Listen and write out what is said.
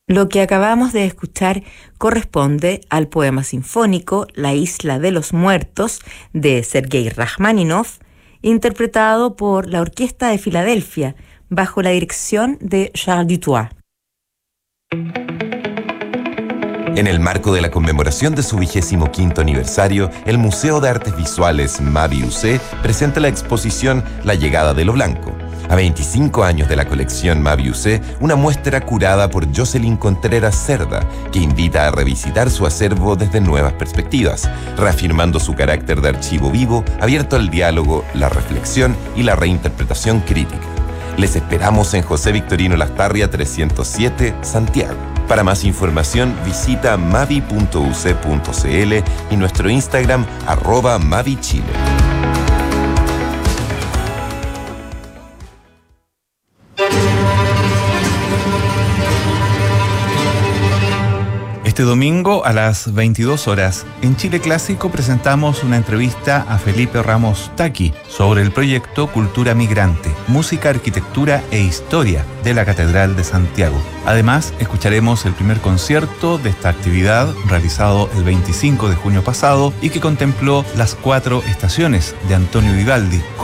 Lo que acabamos de escuchar corresponde al poema sinfónico La Isla de los Muertos de Sergei Rachmaninoff, interpretado por la Orquesta de Filadelfia bajo la dirección de Charles Dutoit. En el marco de la conmemoración de su 25º aniversario, el Museo de Artes Visuales Mavi UC presenta la exposición La Llegada de lo Blanco. A 25 años de la colección Mavi UC, una muestra curada por Jocelyn Contreras Cerda, que invita a revisitar su acervo desde nuevas perspectivas, reafirmando su carácter de archivo vivo, abierto al diálogo, la reflexión y la reinterpretación crítica. Les esperamos en José Victorino Lastarria 307, Santiago. Para más información, visita mavi.uc.cl y nuestro Instagram @mavichile. Este domingo a las 22 horas, en Chile Clásico presentamos una entrevista a Felipe Ramos Taqui sobre el proyecto Cultura Migrante, Música, Arquitectura e Historia de la Catedral de Santiago. Además, escucharemos el primer concierto de esta actividad realizado el 25 de junio pasado y que contempló las 4 estaciones de Antonio Vivaldi,